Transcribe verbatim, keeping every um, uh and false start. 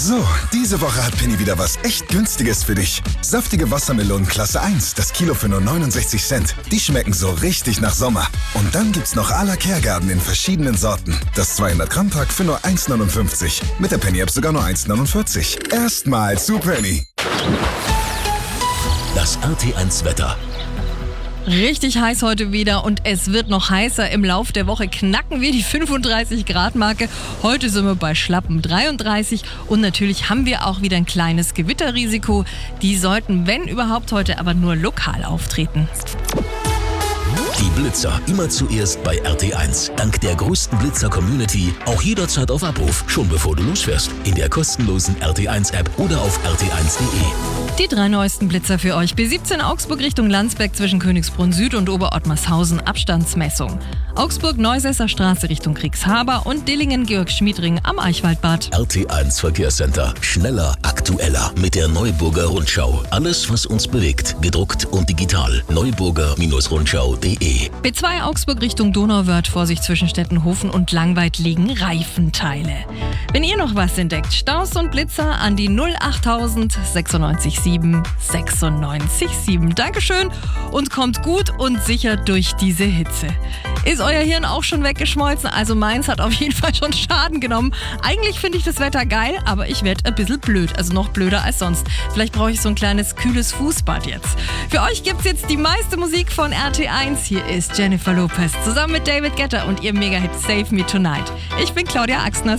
So, diese Woche hat Penny wieder was echt Günstiges für dich. Saftige Wassermelonen Klasse eins, das Kilo für nur neunundsechzig Cent. Die schmecken so richtig nach Sommer. Und dann gibt's noch à la Kehrgarten in verschiedenen Sorten. Das zweihundert Gramm Pack für nur eins neunundfünfzig. Mit der Penny-App sogar nur eins neunundvierzig. Erstmal zu Penny. Das R T eins Wetter. Richtig heiß heute wieder und es wird noch heißer. Im Lauf der Woche knacken wir die fünfunddreißig Grad Marke. Heute sind wir bei schlappen dreiunddreißig und natürlich haben wir auch wieder ein kleines Gewitterrisiko. Die sollten, wenn überhaupt, heute aber nur lokal auftreten. Die Blitzer immer zuerst bei R T eins. Dank der größten Blitzer-Community auch jederzeit auf Abruf, schon bevor du losfährst. In der kostenlosen R T eins App oder auf r t eins punkt de. Die drei neuesten Blitzer für euch. B siebzehn Augsburg Richtung Landsberg zwischen Königsbrunn Süd und Oberottmarshausen Abstandsmessung. Augsburg-Neusesser Straße Richtung Kriegshaber und Dillingen-Georg-Schmiedring am Eichwaldbad. R T eins Verkehrscenter. Schneller, aktueller mit der Neuburger Rundschau. Alles, was uns bewegt. Gedruckt und digital. neuburger Rundschau punkt de. B zwei Augsburg Richtung Donauwörth, Vorsicht zwischen Stettenhofen und Langweid liegen Reifenteile. Wenn ihr noch was entdeckt, Staus und Blitzer an die null achttausend sechsundneunzig sieben sechsundneunzig sieben. Dankeschön und kommt gut und sicher durch diese Hitze. Ist euer Hirn auch schon weggeschmolzen? Also meins hat auf jeden Fall schon Schaden genommen. Eigentlich finde ich das Wetter geil, aber ich werde ein bisschen blöd, also noch blöder als sonst. Vielleicht brauche ich so ein kleines kühles Fußbad jetzt. Für euch gibt's jetzt die meiste Musik von R T eins. Hier ist Jennifer Lopez zusammen mit David Guetta und ihr Mega-Hit Save Me Tonight. Ich bin Claudia Axtner.